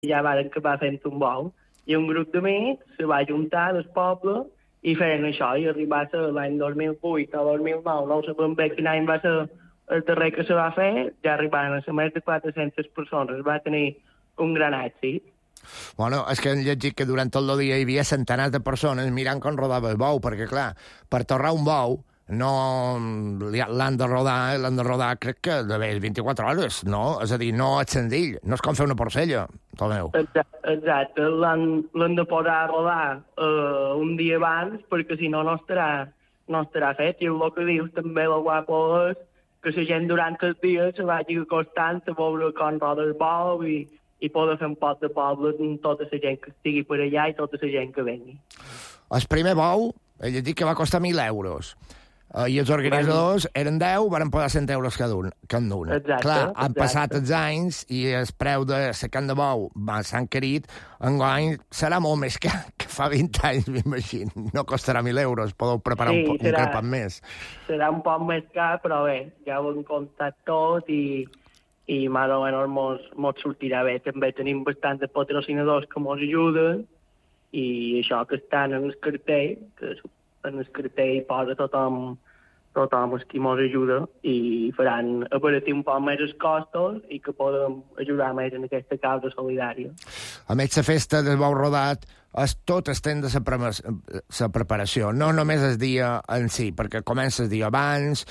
ja van acabar fent un bou. I un grup d'amics se va juntar del poble i feien això, i arribar a ser l'any 2008 o 2009, no sabem bé quin any va ser el darrer que se va fer, ja arribaven a ser més de 400 persones. Va tenir un gran èxit. Bueno, és que hem llegit que durant tot el dia hi havia centenars de persones mirant com rodava el bou, perquè, clar, per torrar un bou no l'han de rodar, crec que de 24 hores, no? És a dir, no és senzill, no és com fer una porcella, Tomeu. Exacte, l'han de posar a rodar un dia abans, perquè si no, no estarà fet. I el que dius també, el guapo, és que la gent durant el dia se vagi acostant a veure com roda el bou i poder fer un pot de poble amb tota la gent que estigui per allà i tota la gent que vengui. El primer bou, he llegit que va costar 1.000 euros. I els organitzadors eren 10, van posar 100 euros cada un. Exacte. Clar, han passat els anys i el preu de la carn de bou s'ha encarit. Enguany serà molt més que fa 20 anys, m'imagino. No costarà 1.000 euros, podeu preparar un crepat més. Serà un poc més car, però bé, ja ho hem comptat tot i més o menys mos sortirà bé. També tenim bastants patrocinadors que mos ajuden i això que estan en el cartell, que en el cartell posa tothom els qui mos ajuda i faran abaratir un poc més els costos i que podem ajudar més en aquesta causa solidària. A més, la festa del bou rodat és tot el temps de la preparació, no només el dia en si, perquè comença el dia abans,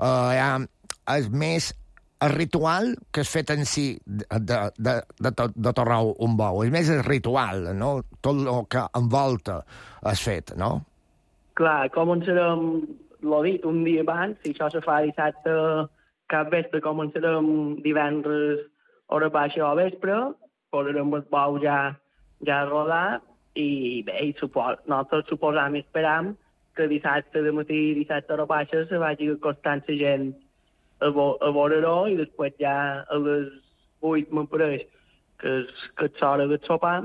és més el ritual que és fet en si de torrar un bou. És més el ritual, no? Tot el que envolta és fet, no? Clar, començarem, l'ho dit, un dia abans, si això se fa dissabte cap vespre, començarem divendres hora baixa o vespre, posarem el bou ja a rodar i bé, nosaltres suposam i esperam que dissabte de matí, dissabte hora baixa, se vagi acostant la gent a veure-ho i després ja a les 8 m'apareix que és l'hora del sopar,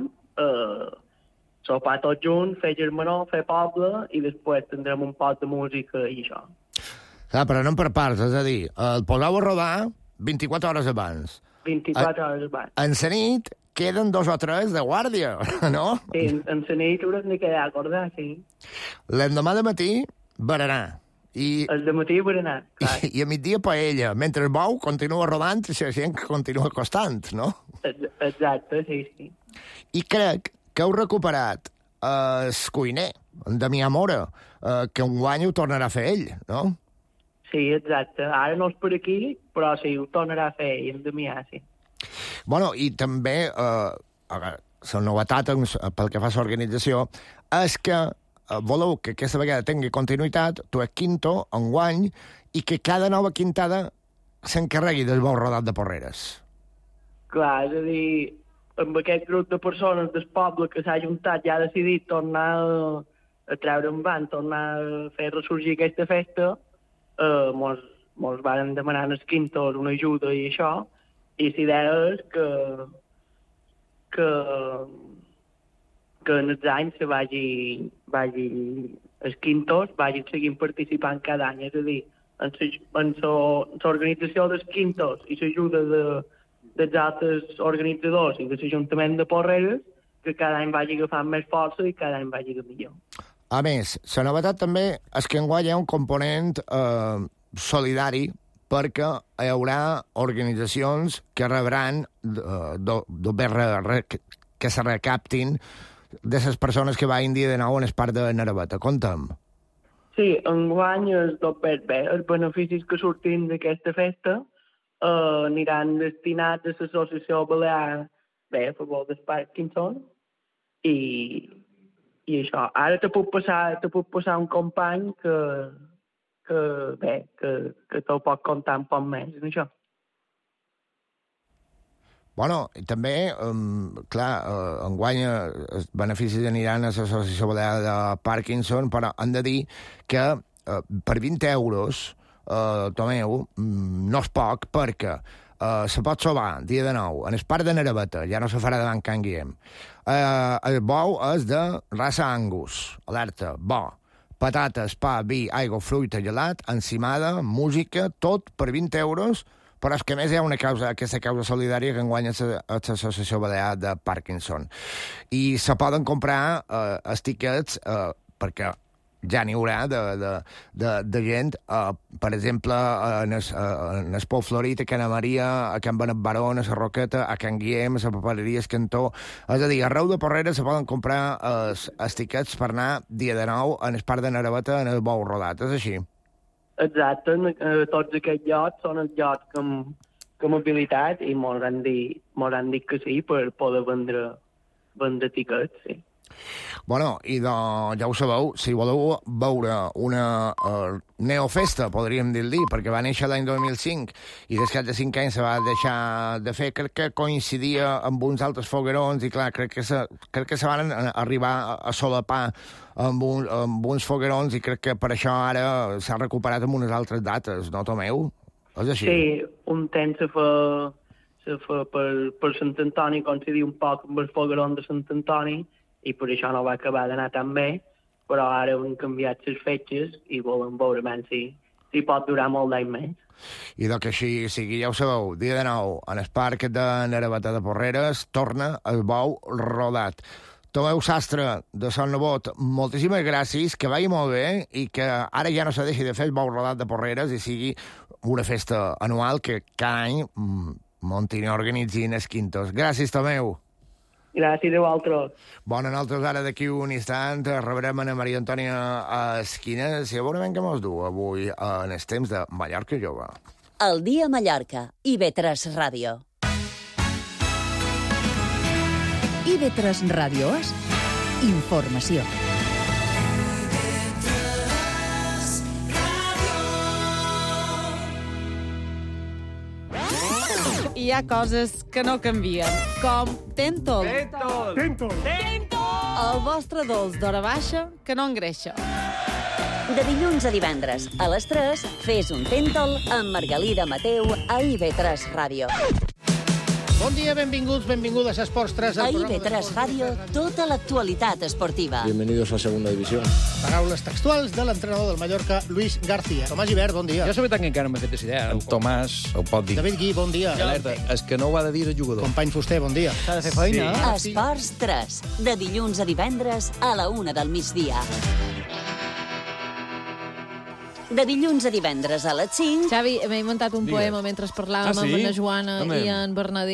sopar tots junts, fer germanor, fer poble i després tindrem un pot de música i això. Clar, però no per parts, és a dir, el poseu a rodar 24 hores abans. 24 hores abans. En la nit queden 2 o 3 de guàrdia, no? Sí, en la nit haurem de quedar acordar, sí. L'endemà de matí, berenar. El de matí berenar, clar. I a migdia paella, mentre el bou continua rodant i la gent continua costant, no? Exacte, sí. I crec que heu recuperat el cuiner, en Damià Mora, que enguany ho tornarà a fer ell, no? Sí, exacte. Ara no és per aquí, però sí, ho tornarà a fer ell, en Damià, sí. Bueno, i també, la novetat pel que fa a l'organització és que voleu que aquesta vegada tingui continuïtat, tu és quinto, enguany, i que cada nova quintada s'encarregui del bou rodat de Porreres. Clar, és a dir, amb aquest grup de persones del poble que s'ha juntat ja ha decidit tornar a treure en van, tornar a fer ressorgir aquesta festa, mos van demanar als quintos una ajuda i això, i la idea és que en els anys se els quintos vagin seguint participant cada any, és a dir, en l'organització dels quintos i l'ajuda dels altres organitzadors i de l'Ajuntament de Porreres, que cada any vagi agafant més força i cada any vagi millor. A més, la novetat també és que enguany hi ha un component solidari perquè hi haurà organitzacions que rebran que se recaptin de les persones que vagin dia de nou en el parc de Naraveta. Conta'm. Sí, enguany és tot bé. Els beneficis que surtin d'aquesta festa aniran destinats a l'associació Balear a favor del Parkinson i això. Ara te puc passar un company que te'l pot contar un poc més en això. Bueno, i també, clar, enguany els beneficis aniran a l'associació Balear de Parkinson, però hem de dir que per 20 euros Tomeu, no és poc perquè se pot sobar dia de nou en el parc de Naraveta, ja no se farà davant Can Guillem. El bou és de raça Angus, alerta, bo. Patates, pa, vi, aigua, fruita, gelat, encimada, música, tot per 20 euros però és que més hi ha aquesta causa solidària que enguany és l'Associació Balear de Parkinson. I se poden comprar els tiquets perquè ja n'hi haurà de gent, per exemple, en el Pou Florit, a Can Maria, a Can Benet Baró, a la Roqueta, a Can Guillem, a la Papereria Escantó. És a dir, arreu de Porreres se poden comprar els tiquets per anar dia de nou en el Parc de Naraveta en el Bou Rodat, és així? Exacte, tots aquests llocs són els llocs que hem habilitat i mos han dit que sí per poder vendre tiquets, sí. Bueno, i ja ho sabeu, si voleu veure una neofesta, podríem dir-li, perquè va néixer l'any 2005 i des de 5 anys se va deixar de fer, crec que coincidia amb uns altres foguerons i clar, crec que se van arribar a solapar amb uns foguerons i crec que per això ara s'ha recuperat amb unes altres dates, no, Tomeu? És així? Sí, un temps se fa per Sant Antoni, coincidir un poc amb el fogueron de Sant Antoni, i per això no va acabar d'anar tan bé, però ara han canviat les fetges i volen veure si pot durar molt d'any més. I que així sigui, ja ho sabeu, dia de nou, en el Parc de Naraveta de Porreres, torna el Bou Rodat. Tomeu Sastre, de Son Nebot, moltíssimes gràcies, que vagi molt bé i que ara ja no se deixi de fer el Bou Rodat de Porreres i sigui una festa anual que cada any muntin i organitzin els quintos. Gràcies, Tomeu. Gràcies a vosaltres. Bona, nosaltres ara d'aquí un instant rebrem a Maria Antònia Esquines i a veure què mos du avui en els temps de Mallorca Jove. El dia a Mallorca, IB3 Ràdio. IB3 Ràdio és informació. Hi ha coses que no canvien, com Tentol. Tentol! El vostre dolç d'hora baixa que no engreixa. De dilluns a divendres, a les 3, fes un Tentol amb Margalida Mateu a IB3 Ràdio. Bon dia, benvingudes a Esports 3. A IB3 Ràdio, tota l'actualitat esportiva. Bienvenidos a Segunda División. Paraules textuals de l'entrenador del Mallorca, Luis García. Tomàs Gibert, bon dia. Jo sobre tant que encara no m'he fet decidir. En Tomàs ho pot dir. David Gui, bon dia. Alerta, és que no ho ha de dir el jugador. Company Fuster, bon dia. S'ha de fer feina. Sí. Esports 3, de dilluns a divendres a la 1 del migdia. De dilluns a divendres a les 5... Xavi, m'he inventat un poema mentre parlàvem amb la Joana i en Bernadí.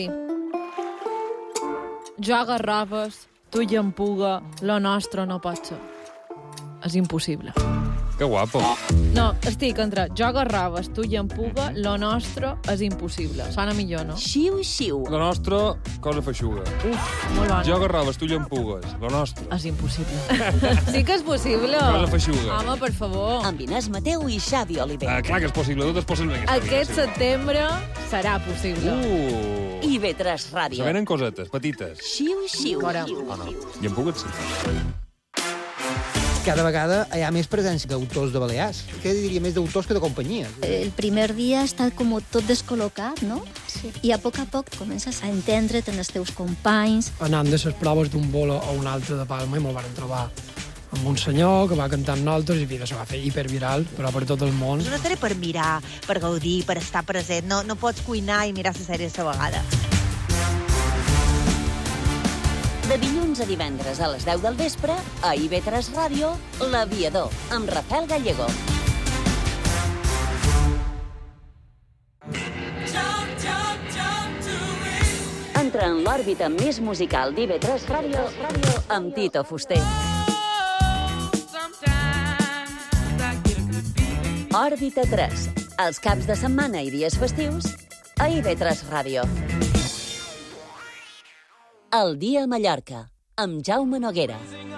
Jo agarraves, tu llampuga, lo nostre no pot ser. És impossible. Que guapo. No, estic entre jo agarraves, tu llampuga, lo nostre és impossible. Sona millor, no? Xiu, xiu. Lo nostre, cosa feixuga. Uf, molt bona. Jo agarraves, tu llampugues. Lo nostre. És impossible. Sí que és possible. Cosa feixuga. Home, per favor. Amb Inés Mateu i Xavi Oliver. Clar que és possible, tot és possible. Aquest setembre serà possible. IB3 Ràdio. Se venen cosetes, petites. Xiu, xiu. Fora. O no? Llampugues, sí. Cada vegada hi ha més presència d'autors de Balears. Què diria més d'autors que de companyies? El primer dia està com tot descol·locat, no? Sí. I a poc comences a entendre't en els teus companys. Anant de les proves d'un bolo a un altre de Palma i me'l van trobar amb un senyor que va cantar amb nosaltres i mira, se va fer hiperviral, però per tot el món. És una sèrie per mirar, per gaudir, per estar present. No pots cuinar i mirar la sèrie a la vegada. De dilluns a divendres a les 10 del vespre, a IB3 Ràdio, L'Aviador, amb Rafael Gallego. Entra en l'òrbita més musical d'IB3 Ràdio amb Tito Fuster. Òrbita 3, els caps de setmana i dies festius, a IB3 Ràdio. El dia a Mallorca, amb Jaume Noguera.